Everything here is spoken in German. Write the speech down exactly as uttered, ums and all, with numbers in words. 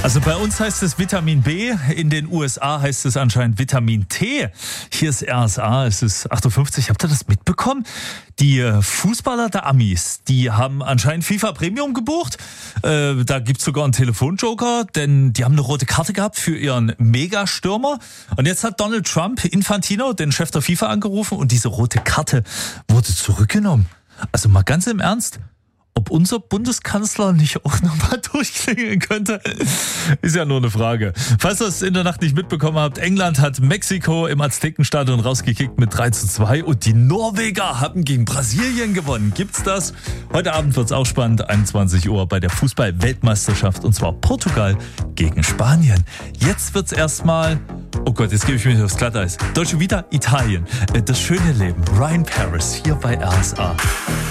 Also bei uns heißt es Vitamin B, in den U S A heißt es anscheinend Vitamin T. Hier ist R S A, es ist acht Uhr fünfzig. Habt ihr das mitbekommen? Die Fußballer der Amis, die haben anscheinend FIFA Premium gebucht. Äh, da gibt's sogar einen Telefonjoker, denn die haben eine rote Karte gehabt für ihren Megastürmer. Und jetzt hat Donald Trump Infantino, den Chef der FIFA, angerufen und diese rote Karte wurde zurückgenommen. Also mal ganz im Ernst, ob unser Bundeskanzler nicht auch nochmal durchklingeln könnte, ist ja nur eine Frage. Falls ihr es in der Nacht nicht mitbekommen habt, England hat Mexiko im Aztekenstadion rausgekickt mit drei zu zwei und die Norweger haben gegen Brasilien gewonnen. Gibt's das? Heute Abend wird's auch spannend, einundzwanzig Uhr bei der Fußball-Weltmeisterschaft, und zwar Portugal gegen Spanien. Jetzt wird's erstmal, oh Gott, jetzt gebe ich mich aufs Glatteis. Deutsche Vita, Italien. Das schöne Leben, Ryan Paris, hier bei R S A.